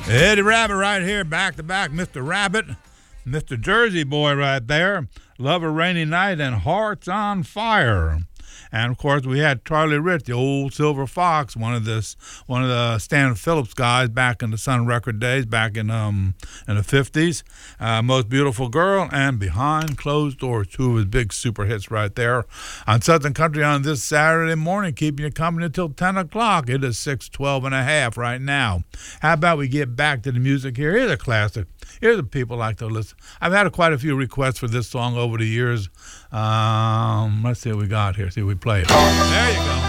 Eddie Rabbit right here, back to back. Mr. Rabbit, Mr. Jersey Boy right there. Love a Rainy Night and Hearts on Fire. And of course, we had Charlie Rich, the old Silver Fox, one of the Stan Phillips guys back in the Sun Record days, back in the 50s. Most Beautiful Girl and Behind Closed Doors, two of his big super hits right there on Southern Country on this Saturday morning, keeping you company until 10 o'clock. It is 6:12 and a half right now. How about we get back to the music here? Here's a classic. Here's what people like to listen. I've had quite a few requests for this song over the years. Let's see what we got here. See if we play it. There you go.